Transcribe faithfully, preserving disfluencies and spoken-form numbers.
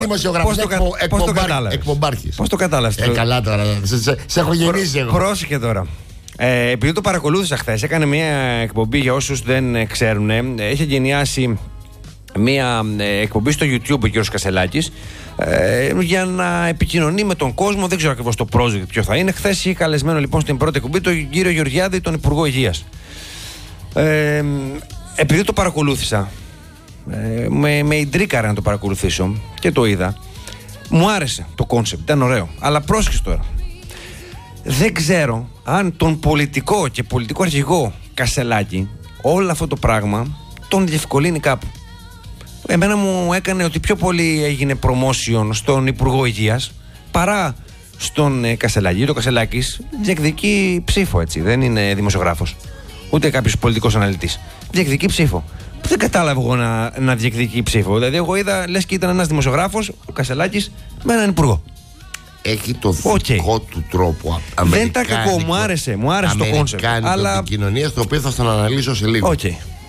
Δημοσιογράφος, εκπομπάρχης. Πώς το κατάλαβες? Ε, καλά τώρα. Σε, σε, σε έχω γεννήσει εγώ. Πρόσεχε τώρα. Ε, επειδή το παρακολούθησα χθες, έκανε μια εκπομπή για όσους δεν ξέρουν. Έχει γενιάσει μια εκπομπή στο YouTube ο κ. Κασελάκης ε, για να επικοινωνεί με τον κόσμο. Δεν ξέρω ακριβώς το project ποιο θα είναι. Χθες είχε καλεσμένο λοιπόν στην πρώτη εκπομπή τον κύριο Γεωργιάδη, τον Υπουργό Υγείας. Ε, επειδή το παρακολούθησα, ε, με, με ιντρίκαρε να το παρακολουθήσω και το είδα, μου άρεσε το κόνσεπτ, ήταν ωραίο. Αλλά πρόσεξε τώρα. Δεν ξέρω αν τον πολιτικό και πολιτικό αρχηγό Κασελάκη όλο αυτό το πράγμα τον διευκολύνει κάπου. Εμένα μου έκανε ότι πιο πολύ έγινε promotion στον Υπουργό Υγείας παρά στον ε, Κασελάκη. Ο Κασελάκης διεκδικεί ψήφο, έτσι. Δεν είναι δημοσιογράφος, ούτε κάποιος πολιτικός αναλυτής. Διεκδικεί ψήφο. Δεν κατάλαβα εγώ να, να διεκδικεί ψήφο. Δηλαδή, εγώ είδα, λες και ήταν ένας δημοσιογράφος, ο Κασελάκης, με έναν υπουργό. Έχει το δικό okay. του τρόπο. Δεν τα κακό, μου άρεσε, μου άρεσε το κόνσεπτ. Αλλά επικοινωνία, το οποίο θα τον αναλύσω σε λίγο. Okay.